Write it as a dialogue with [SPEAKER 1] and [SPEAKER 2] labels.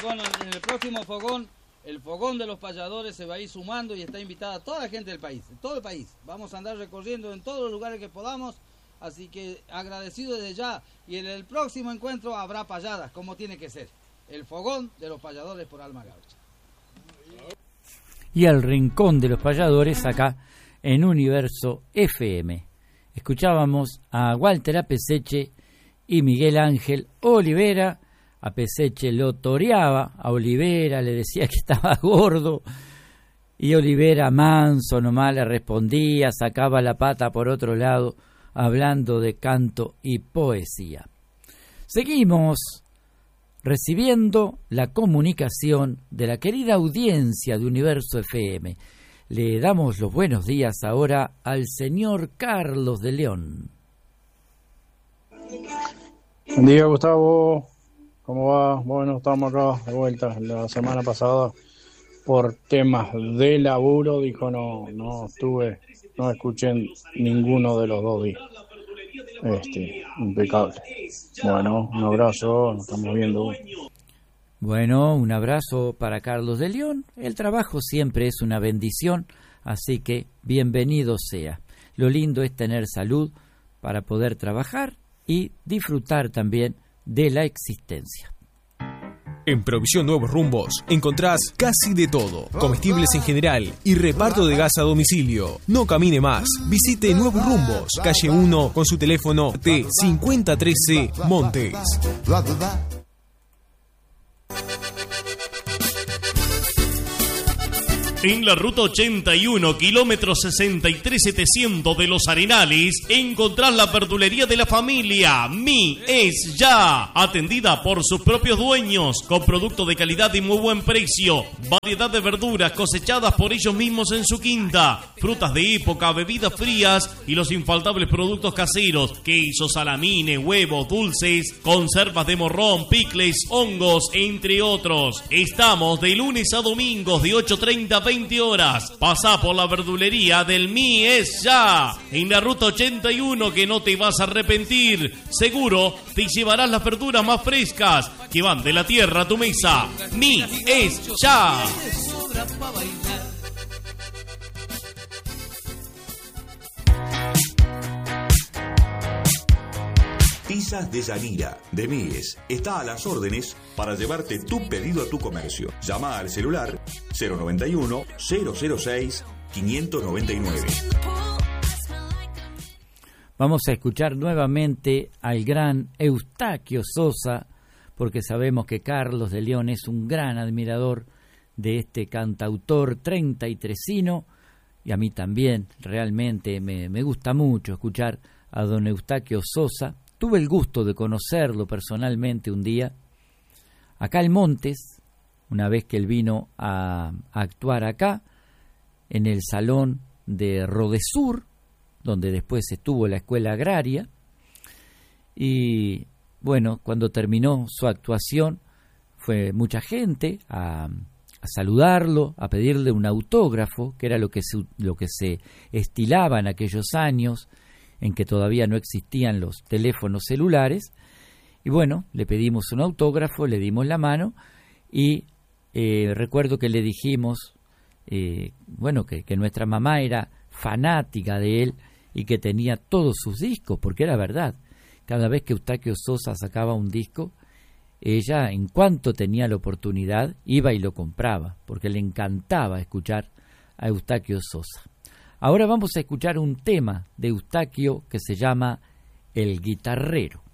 [SPEAKER 1] bueno, en el próximo fogón, el fogón de los payadores se va a ir sumando y está invitada toda la gente del país, de todo el país. Vamos a andar recorriendo en todos los lugares que podamos, así que agradecido desde ya. Y en el próximo encuentro habrá payadas, como tiene que ser. El fogón de los payadores por Alma Gaucha.
[SPEAKER 2] Y el rincón de los payadores acá en Universo FM. Escuchábamos a Walter Apeseche y Miguel Ángel Olivera. Apeseche lo toreaba a Olivera, le decía que estaba gordo, y Olivera manso nomás le respondía, sacaba la pata por otro lado, hablando de canto y poesía. Seguimos recibiendo la comunicación de la querida audiencia de Universo FM. Le damos los buenos días ahora al señor Carlos de León.
[SPEAKER 3] Buen día, Gustavo. ¿Cómo va? Bueno, estamos acá de vuelta. La semana pasada, por temas de laburo, dijo no escuché ninguno de los dos días. Impecable. Bueno, un abrazo, nos estamos viendo.
[SPEAKER 2] Bueno, un abrazo para Carlos de León. El trabajo siempre es una bendición, así que bienvenido sea. Lo lindo es tener salud para poder trabajar y disfrutar también de la existencia.
[SPEAKER 4] En Provisión Nuevos Rumbos encontrás casi de todo, comestibles en general y reparto de gas a domicilio. No camine más, visite Nuevos Rumbos, calle 1 con su teléfono T5013 Montes.
[SPEAKER 5] En la ruta 81, kilómetro 63,700 de Los Arenales, encontrás la verdulería de la familia Mi Es Ya, atendida por sus propios dueños, con productos de calidad y muy buen precio, variedad de verduras cosechadas por ellos mismos en su quinta, frutas de época, bebidas frías y los infaltables productos caseros, quesos, salamines, huevos, dulces, conservas de morrón, picles, hongos, entre otros. Estamos de lunes a domingos de 8:30 a 20 horas. Pasá por la verdulería del Mi Es Ya, en la ruta 81, que no te vas a arrepentir. Seguro te llevarás las verduras más frescas que van de la tierra a tu mesa. Mi Es Ya.
[SPEAKER 6] Pizzas de Yanira, de Mies, está a las órdenes para llevarte tu pedido a tu comercio. Llama al celular 091-006-599.
[SPEAKER 2] Vamos a escuchar nuevamente al gran Eustaquio Sosa, porque sabemos que Carlos de León es un gran admirador de este cantautor 33ino, y a mí también realmente me gusta mucho escuchar a don Eustaquio Sosa. Tuve el gusto de conocerlo personalmente un día, acá en Montes, una vez que él vino a actuar acá, en el salón de Rodesur, donde después estuvo la escuela agraria. Y bueno, cuando terminó su actuación, fue mucha gente a saludarlo, a pedirle un autógrafo, que era lo que se estilaba en aquellos años, en que todavía no existían los teléfonos celulares. Y bueno, le pedimos un autógrafo, le dimos la mano y recuerdo que le dijimos que nuestra mamá era fanática de él y que tenía todos sus discos, porque era verdad. Cada vez que Eustaquio Sosa sacaba un disco, ella, en cuanto tenía la oportunidad, iba y lo compraba, porque le encantaba escuchar a Eustaquio Sosa. Ahora vamos a escuchar un tema de Eustaquio que se llama El Guitarrero.